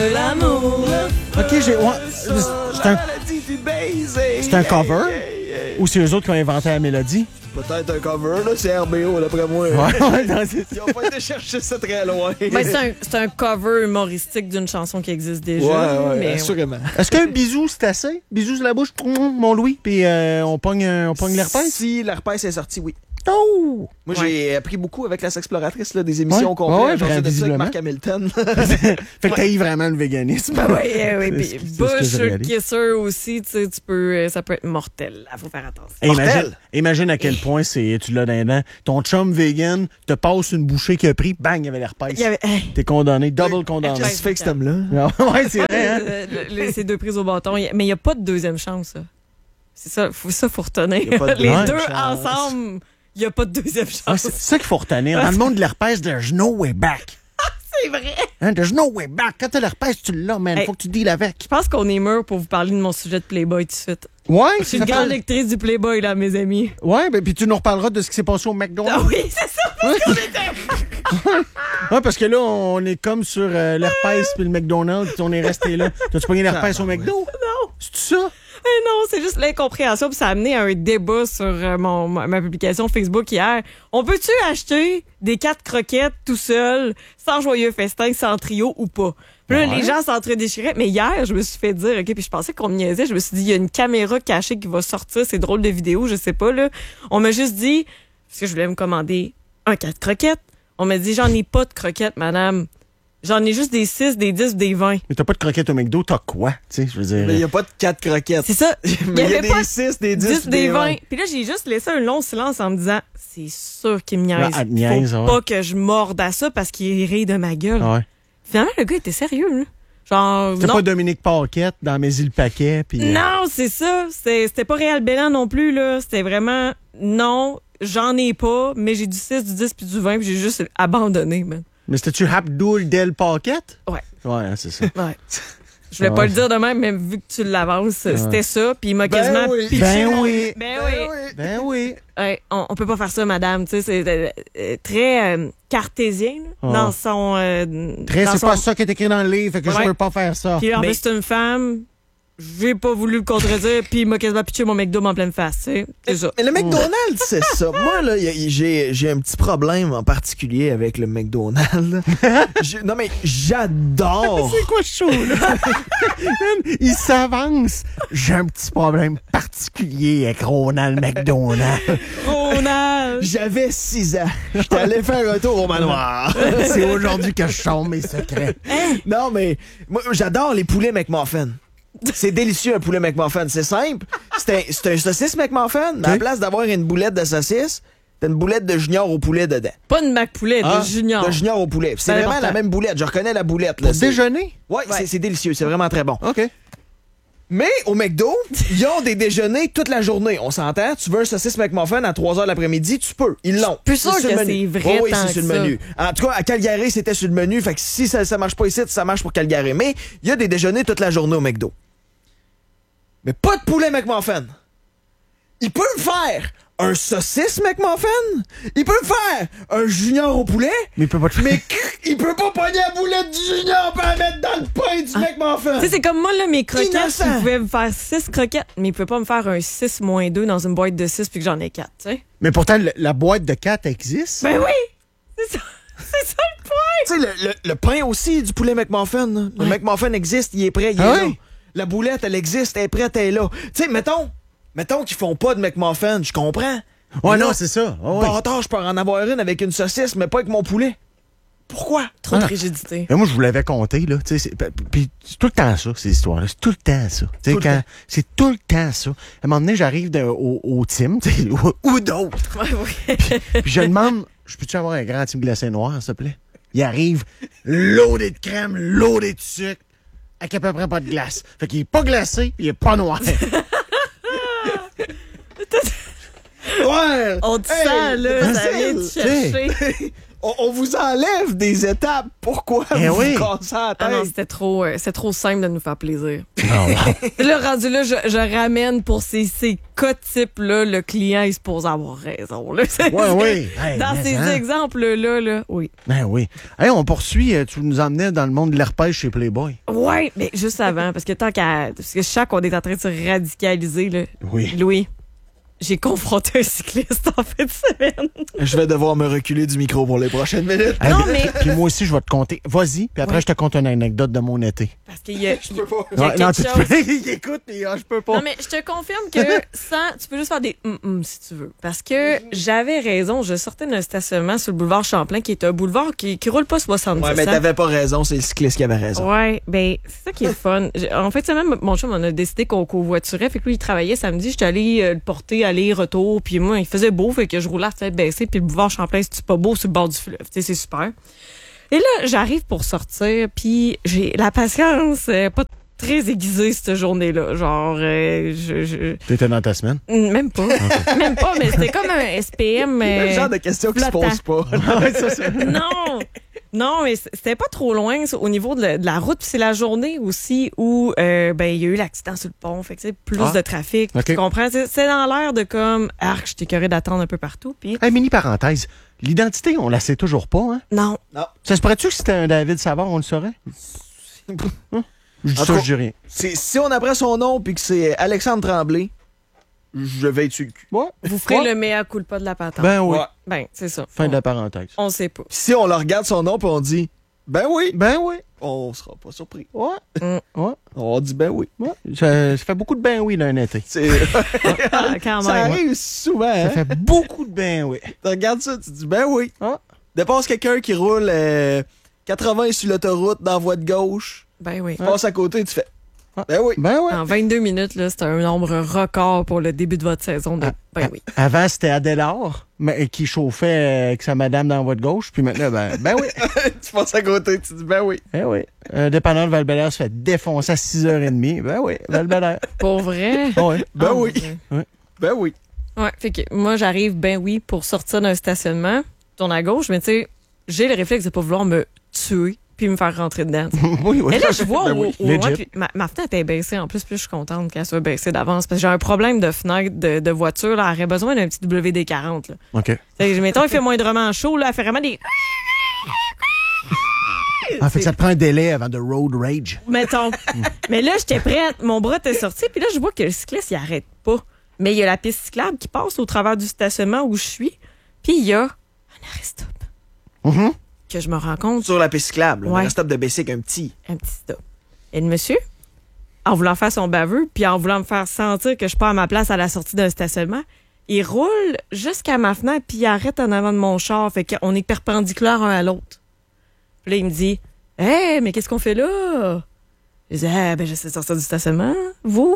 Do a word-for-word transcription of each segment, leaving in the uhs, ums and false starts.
de l'amour. OK, j'ai... Ouais, c'est un... C'est un cover? Ou c'est eux autres qui ont inventé la mélodie? Peut-être un cover, là, c'est R B O, d'après moi. Ouais, ouais, non, c'est... Ils ont pas été chercher ça très loin. Ben, c'est, un, c'est un cover humoristique d'une chanson qui existe déjà. Ouais, ouais, mais assurément. Est-ce qu'un bisou, c'est assez? Bisou sur la bouche, mon Louis, puis euh, on pogne, on pogne l'herpès? Si l'herpès est sorti, oui. Oh! Moi, Ouais. j'ai appris beaucoup avec la Sexploratrice, là, des émissions Ouais. complètes. Ouais, J'en sais de ça avec visiblement. Marc Hamilton. Fait que t'haïs vraiment le véganisme. Ben oui, euh, oui. C'est Puis ce que- c'est ce que Bush je réalise. Kisser aussi, tu sais, tu peux, euh, ça peut être mortel. Il faut faire attention. Hey, imagine, Mortel. imagine à quel point c'est, tu l'as dans les dents. Ton chum vegan te passe une bouchée qu'il a pris, bang, il y avait l'herpès. Il y avait, hey, T'es condamné, double condamné. Qu'est-ce que tu fais avec cet homme-là? Ouais, c'est vrai, hein? euh, le- le- ces deux prises au bâton. Il y a- Mais il n'y a pas de deuxième chance, ça. C'est ça, faut, ça, faut retenir. Il y a pas de Les deuxième deux chance. ensemble, il n'y a pas de deuxième Ouais, chance. c'est ça qu'il faut retenir. Dans le monde de l'herpès, there's no way back. C'est vrai. Hein, there's no way back. Quand t'as l'herpès, tu l'as, man. Hey. Faut que tu deals avec. Je pense qu'on est mûr pour vous parler de mon sujet de Playboy tout de suite. Ouais, Je suis une ça grande fait- lectrice du Playboy, là, mes amis. Ouais, ben, puis tu nous reparleras de ce qui s'est passé au McDonald's. Ah oui, c'est ça. Ouais, parce que là, on est comme sur euh, l'herpès puis le McDonald's, puis on est resté là. T'as-tu pogné l'herpès au McDo? Non. C'est ça? Eh non, c'est juste l'incompréhension. Puis ça a amené à un débat sur euh, mon, ma, ma publication Facebook hier. On peut-tu acheter des quatre croquettes tout seul, sans joyeux festin, sans trio ou pas? Puis là, Ouais. les gens s'entre-déchiraient. Mais hier, je me suis fait dire, OK, puis je pensais qu'on me niaisait. Je me suis dit, il y a une caméra cachée qui va sortir. C'est drôle de vidéo, je sais pas, là. On m'a juste dit, parce que je voulais me commander un quatre croquettes. On m'a dit, j'en ai pas de croquettes, madame. J'en ai juste des six, des dix, des vingt. Mais t'as pas de croquettes au McDo, t'as quoi? Tu sais, je veux dire. Mais il n'y a pas de quatre croquettes. C'est ça. Mais il y a avait des pas six, des dix, dix, des vingt. vingt. Puis là, j'ai juste laissé un long silence en me disant, c'est sûr qu'il me niaise. Ah, elle te niaise, Faut ouais. pas que je morde à ça parce qu'il rit de ma gueule. Ouais. Finalement, le gars était sérieux, là. Genre, C'était non. pas Dominique Paquette dans Mes îles Paquet, puis. euh, Non, c'est ça. C'était c'était pas Réal Bélan non plus, là. C'était vraiment, non, j'en ai pas, mais j'ai du six, du dix puis du vingt puis j'ai juste abandonné, man. Mais c'était-tu Abdul Del Paquette? Ouais. Ouais, hein, c'est ça. Ouais. Je voulais Ah pas ouais. le dire de même, mais vu que tu l'avances, c'était ça. Puis il m'a Ben quasiment oui. pitché Ben mon- oui. Ben Ben oui. oui. Ben oui. Hey, on, on peut pas faire ça, madame. Tu sais, c'est euh, euh, très euh, cartésien là, Ah. dans son. euh, Très, dans c'est son- pas ça qui est écrit dans le livre, fait que je Ouais. peux pas faire ça. Puis en Mais- plus, c'est une femme. J'ai pas voulu le contredire, puis il m'a quasiment pitché mon McDo en pleine face. tu sais. C'est ça. Mais le McDonald's, c'est ça. Moi, là, y a- y- j'ai j'ai un petit problème en particulier avec le McDonald's. J'ai- non, mais j'adore. C'est quoi ce show, là? Il s'avance. J'ai un petit problème particulier avec Ronald McDonald. Ronald! J'avais six ans. J'étais allé faire un tour au manoir. C'est aujourd'hui que je sors mes secrets. Non, mais moi, j'adore les poulets McMuffin. C'est délicieux, un poulet McMuffin. C'est simple. C'est un, c'est un saucisse McMuffin. Mais à la place d'avoir une boulette de saucisse, t'as une boulette de junior au poulet dedans. Pas de Mac Poulet, Ah, de Junior. De junior au poulet. C'est C'est vraiment important. la même boulette. Je reconnais la boulette. Là. Pour C'est- déjeuner? Ouais, Ouais. c'est- c'est délicieux. C'est vraiment très bon. OK. Mais au McDo, ils ont des déjeuners toute la journée. On s'entend? Tu veux un saucisse McMuffin à trois heures l'après-midi, tu peux. Ils l'ont. plus sûr sur le que menu. c'est vrai Oh oui, tant c'est sur le que ça. menu. En tout cas, à Calgary, c'était sur le menu. Fait que si ça, ça marche pas ici, ça marche pour Calgary. Mais il y a des déjeuners toute la journée au McDo. Mais pas de poulet McMuffin. Il peut me faire un saucisse McMuffin. Il peut me faire un junior au poulet. Mais il peut pas te faire. Mais il peut pas pogner la boulette du junior pour la mettre dans le pain du McMuffin. Tu sais, c'est comme moi, là, mes croquettes, Innocent. il pouvait me faire six croquettes, mais il peut pas me faire un six moins deux dans une boîte de six puis que j'en ai quatre, tu sais. Mais pourtant, le- la boîte de quatre existe. Ben oui! C'est ça, c'est ça le point! Tu sais, le, le, le pain aussi du poulet McMuffin. là. Le Ouais. McMuffin existe, il est prêt, il Ah est ouais? là. La boulette, elle existe, elle est prête, elle est là. Tu sais, mettons, mettons qu'ils font pas de McMuffin, je comprends. Ouais, Mais non, là, c'est ça. Ah ouais. bâtard, je peux en avoir une avec une saucisse, mais pas avec mon poulet. Pourquoi? Trop de Ah. rigidité. Mais moi, je vous l'avais compté, là. Tu sais, c'est- p- puis c'est tout le temps ça, ces histoires-là. C'est tout le temps ça. Tu sais, Tout le quand, temps. c'est tout le temps ça. À un moment donné, j'arrive de- au, au team, tu sais, ou, ou d'autres. Ouais, oui. Puis je demande, je peux-tu avoir un grand team glacé noir, s'il te plaît? Il arrive, loadé de crème, loadé de sucre, avec à peu près pas de glace. Fait qu'il est pas glacé, puis il est pas noir. Ouais! On te Hey, sent, là, ça facile. vient te chercher. On, on vous enlève des étapes. Pourquoi Eh vous oui. vous cassez la Ah non, tête? c'était trop, euh, c'était trop simple de nous faire plaisir. Non, wow. Là, rendu là, je, je ramène pour ces, ces cas types-là, le client est supposé avoir raison. Là. C'est- Ouais, oui. Hey, Dans mais ces hein. exemples-là, là, oui. Ben oui. Hey, on poursuit. euh, Tu nous emmenais dans le monde de l'herpès chez Playboy. Ouais, mais juste avant, parce que tant qu'à. Parce que je sens qu'on est en train de se radicaliser, là. Oui. Louis, j'ai confronté un cycliste en fin de semaine. Je vais devoir me reculer du micro pour les prochaines minutes. Hey, Non, mais- Puis moi aussi, je vais te conter. Vas-y, puis après, Ouais. je te conte une anecdote de mon été. Parce qu'il y a. Je peux pas. Il y a Ouais, non, quelque tu chose. peux. Il écoute, puis ah, je peux pas. Non, mais je te confirme que sans, tu peux juste faire des hum hum si tu veux. Parce que j'avais raison. Je sortais d'un stationnement sur le boulevard Champlain, qui est un boulevard qui, qui roule pas soixante-dix. Ouais, mais hein. t'avais pas raison, c'est le cycliste qui avait raison. Ouais, ben, c'est ça qui est le fun. J'ai- En fait, semaine, mon chum, on a décidé qu'on covoiturait. Fait que lui, il travaillait samedi. J'étais allée euh, le porter, aller, retour. Puis moi, il faisait beau. Fait que je roulais à tête baissée. Puis le boulevard Champlain, c'est pas beau sur le bord du fleuve. Tu sais, c'est super. Et là, j'arrive pour sortir. Puis j'ai la patience, euh, pas très aiguisée cette journée-là. Genre, euh, je, je- T'étais dans ta semaine? Même pas. Même pas, mais c'était comme un S P M. C'est euh, le genre de questions qui se flottant. posent pas. non! Non, mais c- c'était pas trop loin ça, au niveau de la, de la route. Puis c'est la journée aussi où euh, ben il y a eu l'accident sur le pont. Fait que c'est plus Ah. de trafic. Ok. Tu comprends? C'est c'est dans l'air de comme arc, je t'écœurais d'attendre un peu partout. Puis Hey, mini parenthèse. L'identité, on la sait toujours pas, hein? non. Ça se pourrait-tu que c'était un David Savard, on le saurait? Hein? Je dis En ça, tout je dis rien. C'est- Si on apprend son nom puis que c'est Alexandre Tremblay, je vais être sur le cul. Ouais. Vous ferez Ouais. le mea culpa de la patente. Ben oui. Ouais. Ben, c'est ça. Fin on, de la parenthèse. on sait pas. Si on le regarde son nom puis on dit ben oui, Ben oui. on sera pas surpris. Ouais. Mm. Ouais. On dit ben oui. Ouais. Ça, ça fait beaucoup de ben oui, là, un été. C'est- Ah, quand ça même. arrive souvent. Ça Hein? fait beaucoup de ben oui. Tu regardes ça, tu dis ben oui. Ah. Dépasse quelqu'un qui roule euh, quatre-vingts sur l'autoroute dans la voie de gauche, Ben oui. tu passes à côté, tu fais Ah. ben oui. Ben ouais. En vingt-deux minutes, là, c'est un nombre record pour le début de votre saison de. Ah. Ben oui. Avant, c'était Adélard, mais qui chauffait euh, avec sa madame dans la voie de gauche. Puis maintenant, ben, ben oui. tu passes à côté, tu dis ben oui. Ben oui. Un dépanneur de Val-Bélair se fait défoncer à six heures trente. Ben oui, Val-Bélair. Pour vrai? Ah ouais. Ben Ah, oui. mon Dieu. Ben oui. Ouais, fait que moi, j'arrive, ben oui, pour sortir d'un stationnement, tourne à gauche, mais tu sais, j'ai le réflexe de pas vouloir me tuer puis me faire rentrer dedans. oui, oui. Et là, je vois Ben au, oui, au legit. loin, puis ma, ma fenêtre est baissée. En plus, plus je suis contente qu'elle soit baissée d'avance parce que j'ai un problème de fenêtre de, de voiture. Là, elle aurait besoin d'un petit W D quarante. Là. OK. Fait que, mettons, il fait moindrement chaud, là, elle fait vraiment des... En fait, ça te prend un délai avant de road rage. Mettons. Mais là, j'étais prête. Mon bras était sorti. Puis là, je vois que le cycliste, il arrête pas. Mais il y a la piste cyclable qui passe au travers du stationnement où je suis. Puis il y a un arrêt-stop. Mhm. Que je me rends compte, Sur la piste cyclable, Ouais. le stop de Bessic un petit. un petit stop. Et le monsieur, en voulant faire son baveux, puis en voulant me faire sentir que je pars à ma place à la sortie d'un stationnement, il roule jusqu'à ma fenêtre, puis il arrête en avant de mon char. Fait qu'on est perpendiculaires un à l'autre. Puis là, il me dit « Hey, mais qu'est-ce qu'on fait là? » Je dis « Ah, ben, j'essaie de sortir du stationnement. Vous?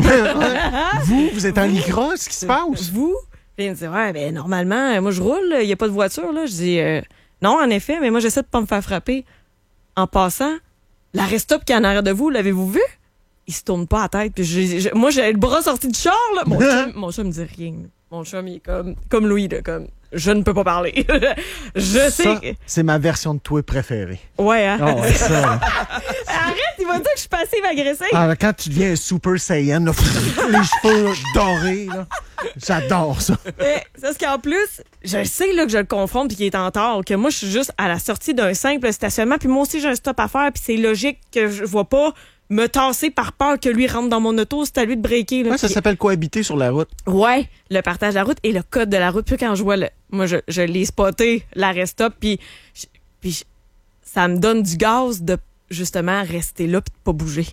Vous, vous êtes en lycra, ce qui se passe? Vous? » Puis il me dit « Ouais, ben, normalement, moi, je roule. Il n'y a pas de voiture, là. » Je dis euh, Non, en effet, mais moi, j'essaie de pas me faire frapper. En passant, l'arrêt-stop qui est en arrière de vous, l'avez-vous vu? Il se tourne pas la tête. Puis j'ai- j'ai- moi, j'ai le bras sorti du char, là. Mon chum, mon chum me dit rien. Mon chum, il est comme, comme Louis, là, comme, je ne peux pas parler. je sais. Ça, que- c'est ma version de toi préférée. Ouais, hein? Ah ouais, ça. là. Arrête, il va dire que je suis passive-agressive. Ah, quand tu deviens un Super Saiyan, là, les cheveux là, dorés, là, j'adore ça. Mais, c'est ce qu'en plus, je sais là, que je le confronte puis qu'il est en tort, que moi, je suis juste à la sortie d'un simple stationnement, puis moi aussi, j'ai un stop à faire, puis c'est logique que je vois pas me tasser par peur que lui rentre dans mon auto, c'est à lui de breaker. Là, Ouais, ça Puis- s'appelle cohabiter sur la route. Ouais, le partage de la route et le code de la route. Puis quand je vois le, moi, je, je l'ai spoté, l'arrêt-stop, puis, je- puis je- ça me donne du gaz de, justement, rester là puis de pas bouger.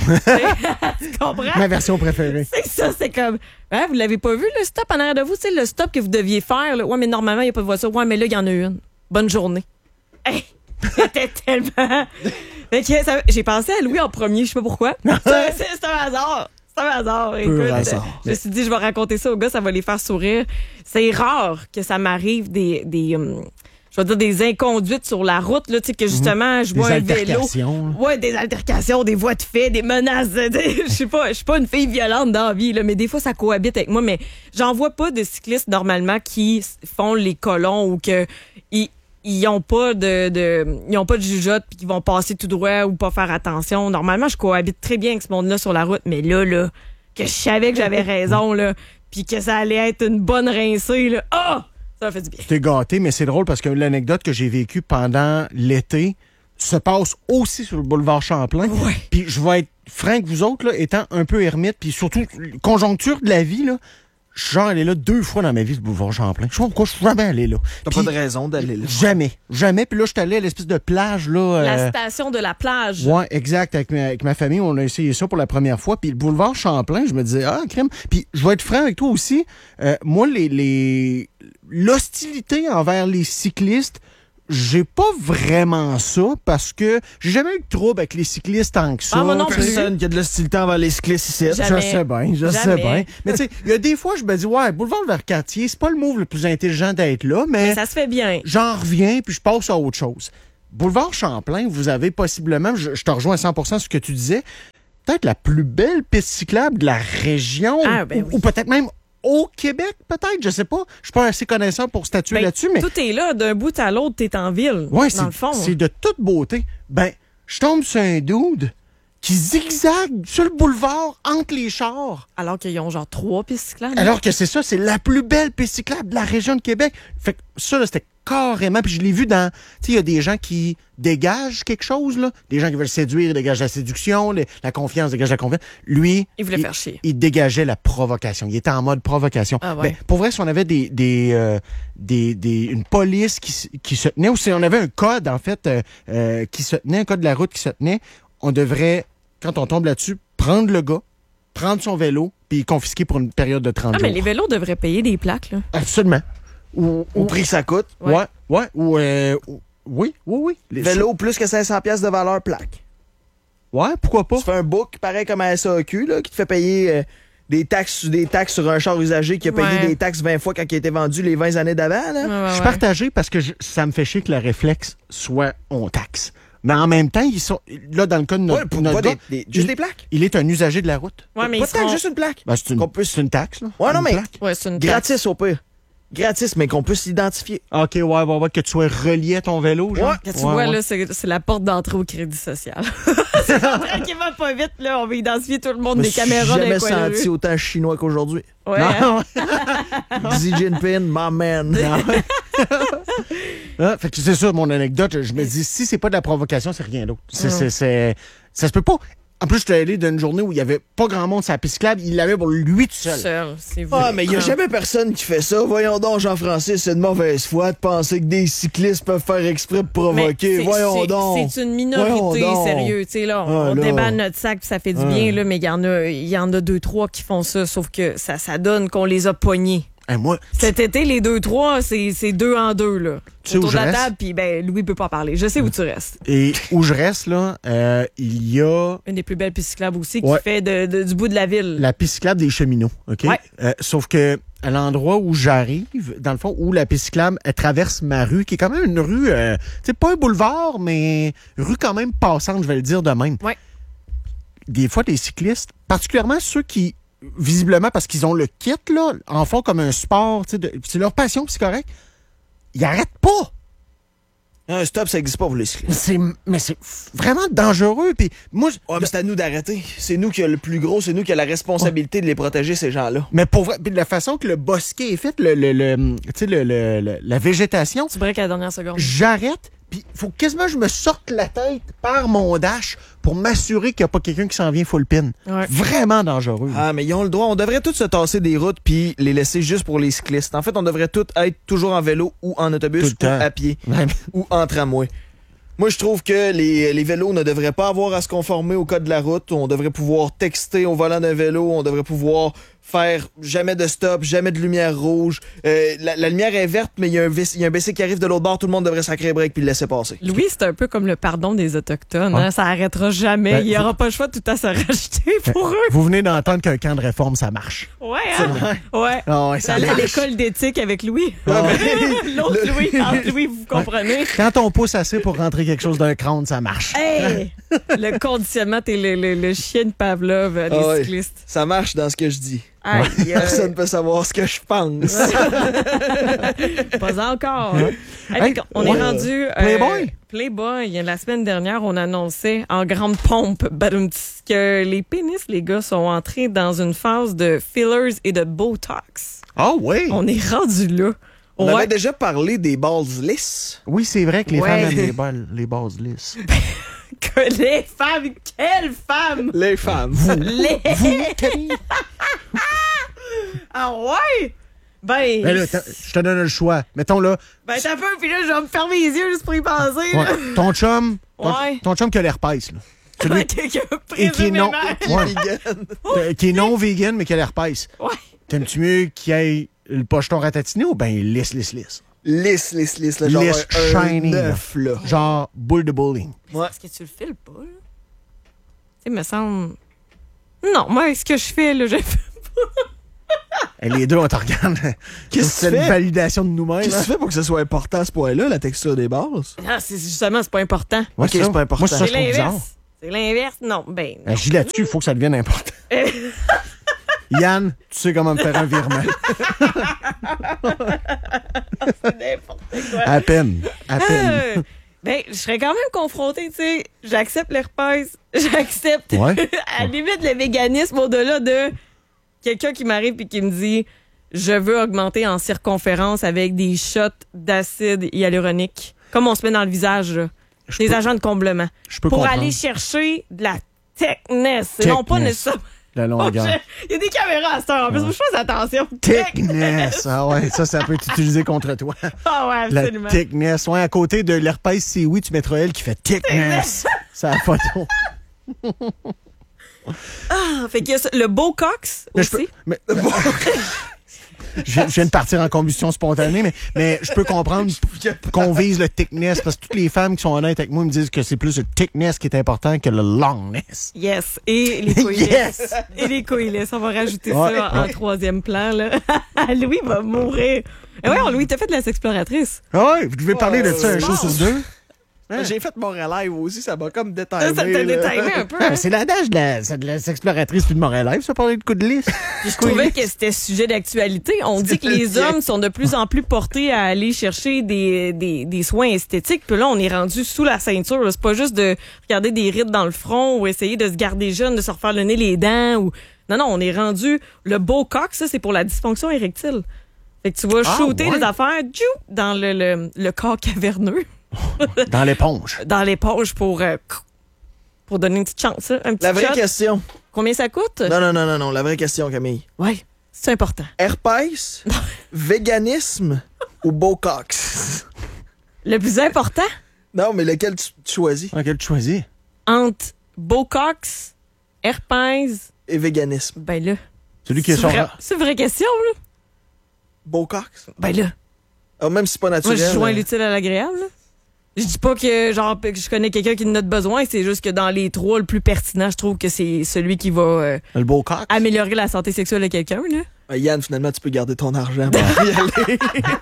Tu comprends? Ma version préférée. C'est ça, c'est comme, hein, vous l'avez pas vu, le stop en arrière de vous? C'est le stop que vous deviez faire. Là. Ouais, mais normalement, il n'y a pas de voiture. Ouais, mais là, il y en a une. Bonne journée. Hey, c'était tellement... Fait que ça- j'ai pensé à Louis en premier, je sais pas pourquoi. C'est c'est- c'est un hasard. C'est un hasard. Écoute, hasard. je me suis dit, je vais raconter ça aux gars, ça va les faire sourire. C'est rare que ça m'arrive des... des hum, je vais dire des inconduites sur la route, là, tu sais, que justement, je Des vois un vélo. altercations. là. Ouais, des altercations, des voies de fait, des menaces. des- Je sais pas, je suis pas une fille violente dans la vie, là, mais des fois, ça cohabite avec moi. Mais j'en vois pas de cyclistes, normalement, qui s- font les colons ou que ils, ils ont pas de, de ils ont pas de jugeote puis qu'ils vont passer tout droit ou pas faire attention. Normalement, je cohabite très bien avec ce monde-là sur la route, mais là, là, que je savais que j'avais raison, là, puis que ça allait être une bonne rincée, là. Ah! Oh! Ça fait du bien. Tu t'es gâté, mais c'est drôle parce que l'anecdote que j'ai vécue pendant l'été se passe aussi sur le boulevard Champlain. Ouais. Puis je vais être franc avec vous autres, là, étant un peu ermite, puis surtout, conjoncture de la vie, là, je suis genre allé là deux fois dans ma vie, le boulevard Champlain. Je sais pas pourquoi je suis jamais allé là. T'as Puis, pas de raison d'aller là. Jamais. Jamais. Puis là, je suis allé à l'espèce de plage, là. La euh, station de la plage. Ouais, exact. Avec ma, avec ma famille, on a essayé ça pour la première fois. Puis le boulevard Champlain, je me disais, ah, crème. Puis je vais être franc avec toi aussi. Euh, moi, les, les l'hostilité envers les cyclistes, j'ai pas vraiment ça parce que j'ai jamais eu de trouble avec les cyclistes tant que ça. Ah, moi non plus. Personne qui a de l'hostilité envers les cyclistes ici. Jamais. Je sais bien, je sais Jamais. bien. Mais tu sais, il y a des fois, je me dis, ouais, boulevard Vercartier, c'est pas le move le plus intelligent d'être là, mais, Mais ça se fait bien. j'en reviens puis je passe à autre chose. Boulevard Champlain, vous avez possiblement, je, je te rejoins à cent pour cent sur ce que tu disais, peut-être la plus belle piste cyclable de la région, Ah, ben ou, oui. ou peut-être même au Québec, peut-être, je sais pas. Je suis pas assez connaissant pour statuer Ben, là-dessus, mais tout est là, d'un bout à l'autre, t'es en ville. ouais, dans c'est, le fond. c'est de toute beauté. Ben, je tombe sur un dude qui zigzague sur le boulevard entre les chars. Alors qu'ils ont genre trois pistes cyclables. Alors que c'est ça, c'est la plus belle piste cyclable de la région de Québec. Fait que ça, là, c'était carrément, puis je l'ai vu dans, tu sais, il y a des gens qui dégagent quelque chose, là. Des gens qui veulent séduire, ils dégagent la séduction, les- la confiance dégage la confiance. Lui, Il voulait faire chier. il dégageait la provocation. Il était en mode provocation. Ah ouais. Ben, pour vrai, si on avait des, des, euh, des, des, une police qui, s- qui se tenait, ou si on avait un code, en fait, euh, euh, qui se tenait, un code de la route qui se tenait, on devrait, quand on tombe là-dessus, prendre le gars, prendre son vélo, puis confisquer pour une période de trente Ah, jours. mais les vélos devraient payer des plaques, là. Absolument. Ou, Au ou- prix que ça coûte. Ouais. ouais, ouais, ou, euh, ou- oui, oui, oui. Les- Vélo, plus que cinq cents pièces de valeur plaque. Ouais, pourquoi pas? Tu fais un book, pareil comme à S A Q, là, qui te fait payer euh, des taxes des taxes sur un char usagé qui a payé Ouais. des taxes vingt fois quand il a été vendu les vingt années d'avant. Là. Ouais, ouais, Je suis ouais. partagé parce que je- ça me fait chier que le réflexe soit on taxe. Mais en même temps, ils sont. Là, dans le cas de notre, Ouais, pour notre pas gars, des, des- juste il, des plaques. il est un usager de la route. Ouais, mais pas ils de taxe, seront- juste une plaque. Ben, c'est, une, Qu'on peut- c'est une taxe, là. Ouais, non, Une mais- plaque. Ouais, c'est une Gratis au pire. Gratis, mais qu'on puisse l'identifier. OK, ouais, ouais, ouais, que tu sois relié à ton vélo, genre. Ouais. Que tu Ouais, vois, ouais. là, c'est, c'est la porte d'entrée au crédit social. C'est tranquillement pas vite, là. On va identifier tout le monde, Je me des suis caméras dans jamais les coins de senti rue. autant chinois qu'aujourd'hui. Ouais, Non, hein? Xi Jinping, my man. Ah, fait que c'est ça, mon anecdote. Je me dis, si c'est pas de la provocation, c'est rien d'autre. C'est, Non. c'est, c'est- ça se peut pas. En plus, je suis allé d'une journée où il y avait pas grand monde sur la piste cyclable. Il l'avait pour lui tout seul. Seul, c'est vous. Ah, mais il n'y a jamais personne qui fait ça. Voyons donc, Jean-Francis, c'est de mauvaise foi de penser que des cyclistes peuvent faire exprès pour Mais provoquer. c'est- Voyons c'est- donc. C'est une minorité, Voyons donc. sérieux. Tu sais, là, on, Ah, on là. déballe notre sac puis ça fait du Ah. bien, là, mais il y en a, il y en a deux, trois qui font ça, sauf que ça, ça donne qu'on les a pognés. Hein, moi, Cet été, les deux, trois, c'est, c'est deux en deux, là. Tu sais où Autour je de la reste? table, puis ben, Louis peut pas parler. Je sais où tu restes. et où je reste, là, euh, il y a Une des plus belles pistes cyclables aussi, qui Ouais. fait de, de- du bout de la ville. la piste cyclable des cheminots, OK? Ouais. Euh, sauf que à l'endroit où j'arrive, dans le fond, où la piste cyclable, elle traverse ma rue, qui est quand même une rue, euh, tu sais, pas un boulevard, mais rue quand même passante, je vais le dire de même. Ouais. Des fois, les cyclistes, particulièrement ceux qui, visiblement, parce qu'ils ont le kit, là, en font comme un sport, tu sais, de- c'est leur passion, puis c'est correct, ils arrêtent pas. Un stop, ça n'existe pas pour les cyclistes. C'est, mais c'est vraiment dangereux, puis moi, je- Ouais, mais c'est à nous d'arrêter. C'est nous qui a le plus gros, c'est nous qui a la responsabilité de les protéger, ces gens-là. mais pour vrai, puis de la façon que le bosquet est fait, le, le, le- tu sais, le, le- le- la végétation, Tu breaks à la dernière seconde. j'arrête, puis il faut quasiment que je me sorte la tête par mon dash pour m'assurer qu'il n'y a pas quelqu'un qui s'en vient full pin. Ouais. Vraiment dangereux. Ah, mais ils ont le droit. On devrait tous se tasser des routes puis les laisser juste pour les cyclistes. En fait, on devrait tous être toujours en vélo ou en Tout autobus le ou temps. à pied Ouais. ou en tramway. Moi, je trouve que les, les vélos ne devraient pas avoir à se conformer au code de la route. On devrait pouvoir texter au volant d'un vélo. On devrait pouvoir faire jamais de stop, jamais de lumière rouge. Euh, la, la lumière est verte, mais il y, a un vis- il y a un B C qui arrive de l'autre bord. Tout le monde devrait sacrer break puis le laisser passer. Louis, c'est un peu comme le pardon des Autochtones. Ouais. Hein? Ça arrêtera jamais. Ben, Il n'y vous- aura pas le choix de tout à se racheter pour eux. Vous venez d'entendre qu'un camp de réforme, ça marche. Ouais, hein? Ouais. Ah ouais, ça La- marche. L'école d'éthique avec Louis. Ah L'autre Louis, entre Louis, vous comprenez? Quand on pousse assez pour rentrer quelque chose d'un crâne, ça marche. Hey! Le conditionnement, t'es le, le, le chien de Pavlov euh, des Ah ouais. cyclistes. Ça marche dans ce que je dis. Aïe, aïe. Personne ne peut savoir ce que je pense. Pas encore. Hey, Hey, on ouais. est rendu... euh, Playboy. Playboy. La semaine dernière, on annonçait en grande pompe badum, tss, que les pénis, les gars, sont entrés dans une phase de fillers et de Botox. Ah oui. On est rendu là. On Ouais. avait déjà parlé des balls lisses. Oui, c'est vrai que les Ouais. femmes aiment les, balles, les bases lisses. Que les femmes... Quelles femmes! Les femmes. Les... Ah ouais? Ben... Ben là, t'as- je te donne le choix. Mettons là, Ben t'as peu, puis là, je vais me fermer les yeux juste pour y penser. ouais, là. ton chum, ton, Ouais. ton chum qui a l'herpès, là. Celui Quelqu'un et qui est non, présumément- ouais, euh, qui est non vegan mais qui a l'herpès. Ouais. T'aimes-tu mieux qu'il ait le pocheton ratatiné ou ben lisse, lisse, lisse? Lisse, lisse, lisse. Là, genre Lisse, un, un shiny, là. neuf, là. Genre boule de bowling. Ouais. Est-ce que tu le files pas, là? Tu sais, me semble... Non, moi, ce que je fais, là, je fais... Et les deux, on te regarde. Qu'est-ce que C'est tu une fais? validation de nous-mêmes. Qu'est-ce que hein? tu fais pour que ce soit important à ce point-là, la texture des bases? Ah, c'est justement, c'est pas important. Ouais, Ok, ça. c'est pas important. Moi, ça, C'est je trouve bizarre. l'inverse. C'est l'inverse, non. Ben, non. Ben, je dis là-dessus, il faut que ça devienne important. Yann, tu sais comment me faire un virement. C'est n'importe quoi. À peine. À peine. Euh, ben, je serais quand même confrontée, tu sais. J'accepte l'herpès. J'accepte, Ouais. à la limite, le véganisme au-delà de quelqu'un qui m'arrive et qui me dit je veux augmenter en circonférence avec des shots d'acide hyaluronique. Comme on se met dans le visage, là. Je Des peux- agents de comblement. Je peux Pour comprendre. aller chercher de la thickness. Et non pas Thickness. nécessairement. La longueur. Il y a des caméras à cette heure. En plus, je fais attention. Thickness. Ah ouais, ça, ça peut être utilisé contre toi. Ah ouais, La absolument. thickness. Ouais, à côté de l'herpès, c'est oui, tu mettras elle qui fait thickness. C'est la photo. Ah, fait qu'il y a ça- le Botox Mais je peux- aussi. mais- je, je viens de partir en combustion spontanée, mais, mais je peux comprendre qu'on vise le thickness parce que toutes les femmes qui sont honnêtes avec moi me disent que c'est plus le thickness qui est important que le longness. Yes. Et les couilles Yes! lisses. Et les couilles lisses. On va rajouter Ouais, ça en ouais. troisième plan, là. Louis va mourir. Et ouais, Louis, t'as fait de la sexploratrice. Ah ouais, vous devez parler de ça un c'est show bon. sur deux. Hein? J'ai fait mon live aussi, ça m'a comme Ça, détaillé. ça t'a détaillé un peu. Ah, hein? mais c'est l'adage de la, c'est de la sexploratrice puis de Montréal, ça parler de coup de lisse. Puis je trouvais que c'était sujet d'actualité. On dit que les hommes sont de plus en plus portés à aller chercher des, des, des soins esthétiques. Puis là, on est rendu sous la ceinture. là. C'est pas juste de regarder des rides dans le front ou essayer de se garder jeune, de se refaire le nez, les dents. Ou... Non, non, on est rendu... Le Botox, ça, c'est pour la dysfonction érectile. Fait que tu vas Ah, shooter ouais? des affaires tchou, dans le, le, le corps caverneux, Dans l'éponge. dans l'éponge pour... euh, pour donner une petite chance, là, un petit La vraie shot. question. Combien ça coûte? Non, non, non, non, non, la vraie question, Camille. Ouais, c'est important. Herpès, véganisme ou Botox? Le plus important... Non, mais lequel tu, tu choisis? Lequel tu choisis? entre Botox, herpès, Et véganisme. ben là. Celui qui est C'est sur... vrai- c'est une vraie question, là. Botox? Ben là. Ah, même si c'est pas Moi, naturel. je joins euh, l'utile à l'agréable, là. Je dis pas que, genre, que je connais quelqu'un qui en a de besoin, c'est juste que dans les trois, le plus pertinent, je trouve que c'est celui qui va euh, Le beau coq. améliorer la santé sexuelle de quelqu'un, là. ah, Yann, finalement, tu peux garder ton argent pour y aller.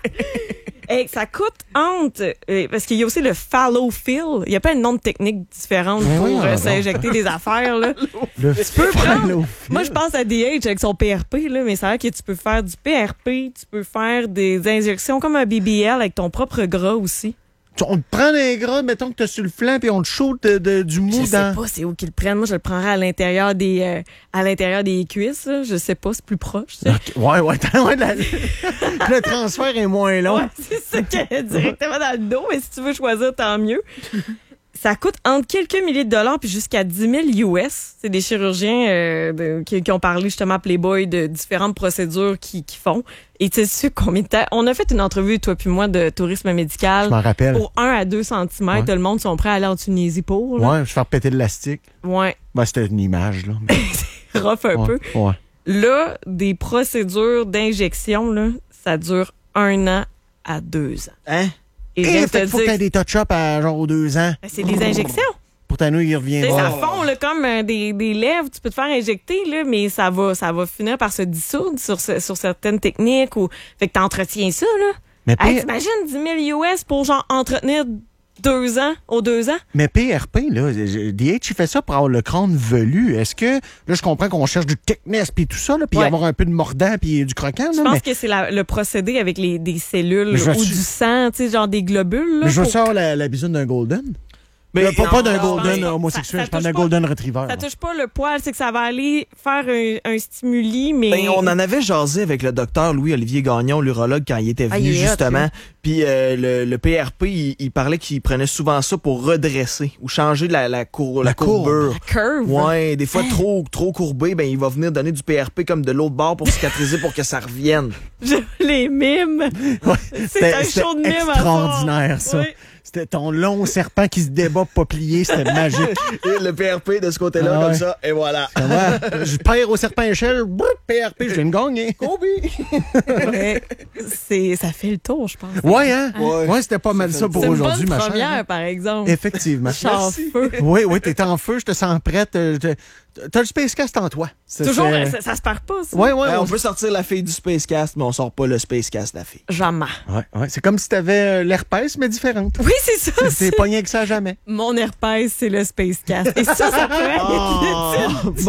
Hey, ça coûte entre, euh, parce qu'il y a aussi le fallow fill. Il y a pas un nombre de techniques différentes Mais pour oui, euh, non, s'injecter des affaires, là. Le Tu peux prendre. Fallow Moi, je pense à D H avec son P R P, là, mais c'est vrai que tu peux faire du P R P, tu peux faire des injections comme un B B L avec ton propre gras aussi. On te prend les gras, mettons que t'as sur le flanc, puis on te shoot de, de- du mou Je sais dans... pas c'est où qu'ils le prennent. Moi, je le prendrais à l'intérieur des euh, à l'intérieur des cuisses. Là. Je sais pas, c'est plus proche. tu sais. Ok, Ouais, ouais, t'as- ouais, la- le transfert est moins long. Ouais, c'est ça qu'il y a directement dans le dos, mais si tu veux choisir, tant mieux. Ça coûte entre quelques milliers de dollars puis jusqu'à dix mille U S. C'est des chirurgiens euh, de- qui, qui ont parlé justement à Playboy de différentes procédures qu'ils qui font. Et tu sais combien de temps? On a fait une entrevue, toi puis moi, de tourisme médical. Je m'en rappelle. Pour un à deux centimètres, Ouais. le monde sont prêts à aller en Tunisie pour. Là. Ouais, je faire péter l'élastique. Ouais. Ben, c'était une image, là. Rough un Ouais, peu. ouais. Là, des procédures d'injection, là, ça dure un an à deux ans. Hein? Et je Et viens de fait te qu'il faut que dire, t'aies des touch-ups à genre aux deux ans. ben, c'est des injections. Pour ta nouille, il Tu sais, reviendra. ça fond là, comme euh, des, des lèvres. Tu peux te faire injecter, là, mais ça va, ça va finir par se dissoudre sur, ce- sur certaines techniques. Ou... Fait que t'entretiens ça. Là. Mais Hey, pas- t'imagines dix mille U S pour genre entretenir Deux ans, aux deux ans. Mais P R P, là, D H, il fait ça pour avoir le crâne velu. Est-ce que, là, je comprends qu'on cherche du thickness puis tout ça, là, puis Ouais. avoir un peu de mordant puis du croquant, Je là, pense mais, que c'est la- le procédé avec les, des cellules Mais je ou vais du su- sang, tu sais, genre des globules. Là, mais je veux pour- savoir la, la bisoune d'un golden. Mais Mais pas, pas d'un non, golden mais homosexuel, ça- ça je parle d'un touche pas- golden retriever. Ça là. touche pas le poil, c'est que ça va aller faire un, un stimuli, mais... Ben, on en avait jasé avec le docteur Louis-Olivier Gagnon, l'urologue, quand il était Ah, venu, il est hot, justement. lui. Puis euh, le, le P R P, il, il parlait qu'il prenait souvent ça pour redresser ou changer la, la, cour, la, La courbe. courbure. La curve. Ouais, des fois trop trop courbé, ben il va venir donner du P R P comme de l'autre bord pour cicatriser pour que ça revienne. Je les mimes. C'est C'était- un c'était show de mimes à extraordinaire, soir. ça. Oui. C'était ton long serpent qui se débat pas plié, c'était magique. Et le P R P de ce côté-là, Ah comme ouais. ça, et voilà. Comment? Je perds au serpent échelle, brrr, P R P, je viens de gagner. Ouais. C'est, ça fait le tour, je pense. Ouais, hein? Ouais. Ouais, c'était pas mal fait ça le pour C'est une aujourd'hui, bonne ma chère. première, par exemple. Effectivement. Je suis en feu. Oui, oui, t'es en feu, je te sens prête. euh, je te- T'as le Spacecast en toi. C'est- Toujours, c'est- ça, ça se perd pas, ça. Ouais, ouais, Hey, on- on peut sortir la fille du Spacecast, mais on sort pas le Spacecast de la fille. Jamais. ouais, ouais. C'est comme si t'avais euh, l'herpès, mais différente. Oui, c'est ça. T'es c'est- pogné avec ça à jamais. Mon herpès, c'est le Spacecast. Et ça, ça peut être Oh.